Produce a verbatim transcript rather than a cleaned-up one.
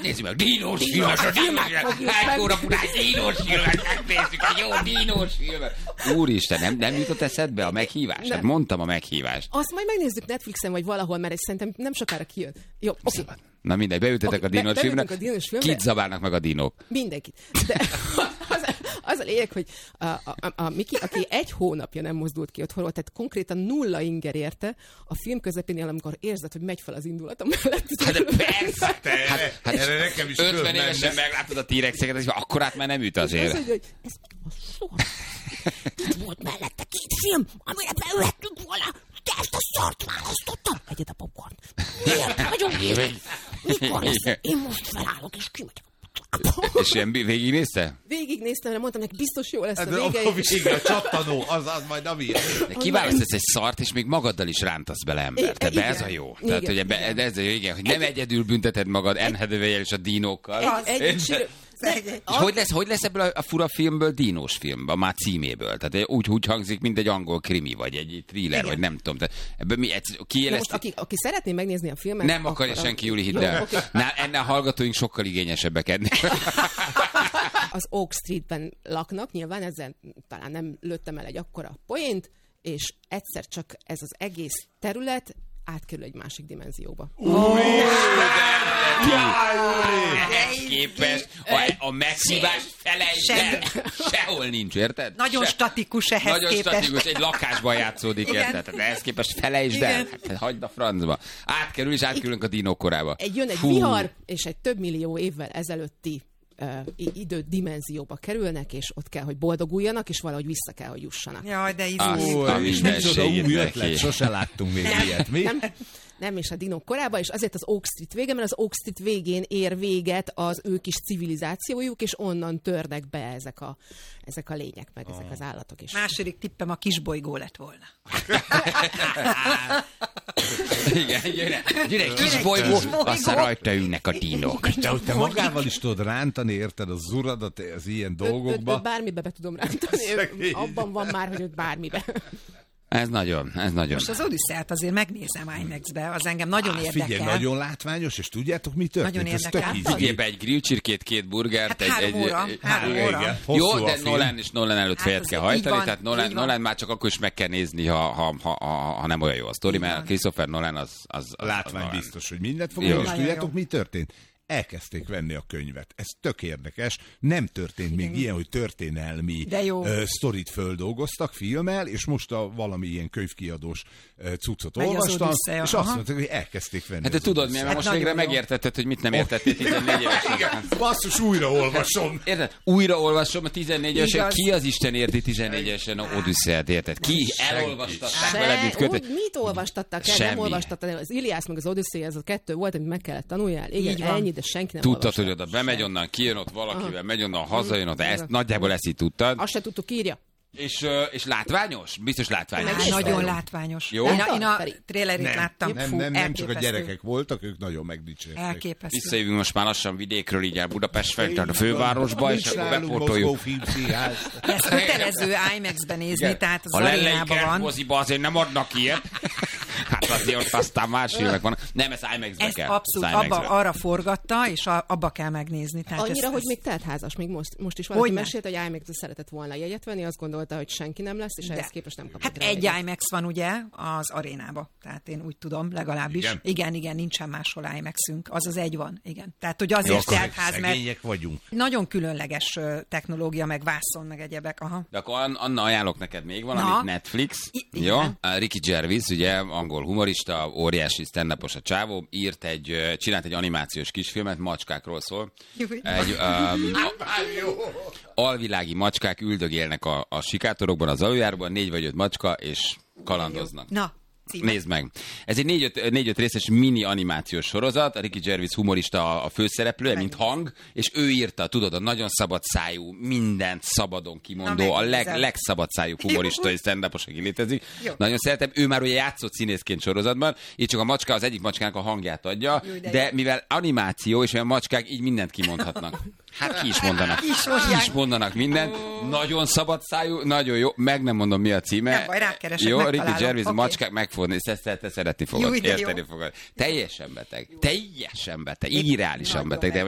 nézzük meg, dinós filmet, a egy óra után dinós filmet, megnézzük, egy jó dinós filmet. Úristen, nem, nem jutott eszedbe a meghívás? Hát mondtam a meghívást. Azt majd megnézzük Netflixen, vagy valahol, mert szerintem nem sokára kijön. Jó, oké. Okay. Na mindegy, beütetek okay, a dinós filmre, kit zabálnak meg a dinók? Mindenkit. De az, az a lényeg, hogy a, a, a, a Miki, aki egy hónapja nem mozdult ki otthonról, tehát konkrétan nulla inger érte, a film közepénél, amikor érzed, hogy megy fel az indulatom mellett. Hát de persze! Te, hát, hát erre nekem is ötven évesen meglátod a T-rexeket, és akkorát már nem üt azért. Az, hogy ez a sor. Itt volt mellette két film, amire beülhettünk volna, de ezt a szart választottam. Egyed a popcorn. Miért vagyunk így? Mikor lesz? Én most felállok, és kimegyek. És ilyen végignézte? Végignéztem, mert mondtam neki, biztos jó lesz a vége. A vége, a csattanó, az, az majd a miért. Kiválasztasz egy szart, és még magaddal is rántasz bele embert. Tehát ez a jó. Tehát, hogy ebbe, ez a jó, igen, hogy nem egyedül bünteted magad Anne Hathaway-el és a dinókkal. És hogy lesz, hogy lesz ebből a fura filmből dinós film, a már címéből? Tehát úgy, úgy hangzik, mint egy angol krimi, vagy egy thriller, vagy nem tudom. Tehát ebből mi, kiéleszt... Aki, aki szeretné megnézni a filmet... Nem akarja akkor senki, Júli, hidd el. Okay. Ennél a hallgatóink sokkal igényesebbek ennél. Az Oak Streetben laknak, nyilván ezzel talán nem lőttem el egy akkora poént, és egyszer csak ez az egész terület átkerül egy másik dimenzióba. Új, ehhez képest a, a meghívás felejtsd el. Sehol nincs, érted? Nagyon Se, statikus ehhez nagyon képest. Nagyon statikus, egy lakásban játszódik, érted? Tehát ehhez képest felejtsd el. Hát, hagyd a francba. Átkerül, és átkerülünk a dinók korába. Egy jön egy Fú. vihar, és egy több millió évvel ezelőtti Uh, idő dimenzióba kerülnek, és ott kell, hogy boldoguljanak, és valahogy vissza kell, hogy jussanak. Jaj, de izé. Új ötlet, sose láttunk még ilyet, mi? Nem, nem, és a dinók korába, és azért az Oak Street vége, mert az Oak Street végén ér véget az ő kis civilizációjuk, és onnan törnek be ezek a, ezek a lények, meg ezek az állatok is. Második tippem a kisbolygó lett volna. Igen, jön egy kisbolygó, aztán rajta ülnek a dinók. De te magával is tudod rántani, érted, az uradat az ilyen dolgokba. Őt bármibe be tudom rántani, abban van már, hogy őt bármibe. Ez nagyon, ez nagyon. Most az Odüsszát azért megnézem IMAX-be, az engem nagyon Á, érdekel. Figyelj, nagyon látványos, és tudjátok, mi történt? Nagyon érdekel. Vigyél be egy grillcsirkét, két burgert. Hát három egy, óra. Egy, három egy, óra. Jó, de Nolan és Nolan előtt hát fejet kell hajtani, van, tehát Nolan, Nolan már csak akkor is meg kell nézni, ha, ha, ha, ha, ha nem olyan jó a sztori, mert Christopher Nolan az... az, az Látvány az biztos, hogy mindent fog, és tudjátok, mi történt? Elkezdték venni a könyvet. Ez tök érdekes. Nem történt még ilyen, hogy történelmi uh, sztorit földolgoztak filmmel, és most a valami ilyen könyvkiadós uh, cuccot Megy olvastam, és azt aha. mondták, hogy elkezdték venni. Hát te tudod, mi, hát most végre jó. megértetted, hogy mit nem értettél tizennégy évesen. Igen, basszus, újra olvasom. Érted? Újra olvasom a tizennégy évesen. Ki az Isten érti tizennégy évesen a Odüsszeiát, érted? Ki elolvastatták veled, mit kötött? Mit olvastattak el? Nem olvastattak. Az Iliász meg az Odüsszei, ez a kettő volt, amit meg kellett tanuljál. Igen, ennyi, de senki nem tudtad, hogy oda bemegy onnan, kijön ott valakivel, aha. megy onnan, hazajön oda, ezt, nagyjából ezt így tudtad. Azt se tudtuk, írja. És, és látványos? Biztos látványos. Á, nagyon látványos. Jó? Én a, én a trailerit nem, láttam. Nem, nem, nem csak a gyerekek voltak, ők nagyon megdicsérték. Elképesztő. Visszajövünk most már lassan vidékről, így el Budapest felé, tehát a fővárosba, és akkor bepótoljuk. Ez kötelező IMAX-ben nézni, tehát az arénában van. A moziba azért nem adnak ilyet. Hát azért ott aztán más filmek vannak. Nem, ez IMAX-be kell. Abszolút, abba, arra forgatta, és a, abba kell megnézni. Tehát annyira, ez, hogy ez... még teltházas, még most, most is valaki mesélt, hogy IMAX-be szeretett volna jegyet venni, azt gondolta, hogy senki nem lesz, és de. ehhez képest nem kapott Hát rá egy jegyet. IMAX van ugye az arénába, tehát én úgy tudom, legalábbis. Igen, igen, igen nincsen máshol IMAX-ünk, az az egy van, igen. Tehát, hogy azért teltház, mert vagyunk. Nagyon különleges technológia, meg vászon, meg egyebek. Aha. De akkor Anna, ajánlok neked még valamit, Netflix. I- jó? Ricky Gervais, ugye, angol humorista, óriási stand-upos a csávó, írt egy, csinált egy animációs kisfilmet, macskákról szól. Egy um, alvilági macskák üldögélnek a, a sikátorokban, az aluljáróban, négy vagy öt macska, és kalandoznak. Na. Címe. Nézd meg. Ez egy négy-öt, négy-öt részes mini animációs sorozat, a Ricky Gervais humorista a főszereplője, mint hang, és ő írta, tudod, a nagyon szabad szájú, mindent szabadon kimondó, a leg, legszabad szájú humorista és stand-upos, aki létezik. Jó. Nagyon szeretem. Ő már ugye játszott színészként sorozatban, így csak a macska az egyik macskának a hangját adja, jó, de, de mivel animáció, és olyan macskák így mindent kimondhatnak. Hát ki is mondanak. Ki is, ki is mondanak mindent. Oh. Nagyon szabad szájú, nagyon jó. Meg nem mondom, mi a címe. Nem baj, rákeresek, jó, megtalálom. Ricky Gervais, okay. macskák megfogni, ezt te, te szeretni fogod, jó, érteni jó. fogod. Teljesen beteg. Teljesen beteg. Irreálisan beteg. De